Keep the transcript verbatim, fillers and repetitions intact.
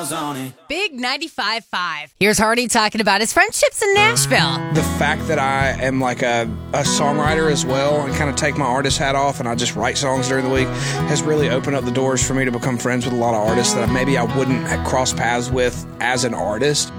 miles on it. Big ninety-five point five. Here's Hardy talking about his friendships in Nashville. The fact that I am like a, a songwriter as well and kind of take my artist hat off and I just write songs during the week has really opened up the doors for me to become friends with a lot of artists that maybe I wouldn't have crossed paths with as an artist.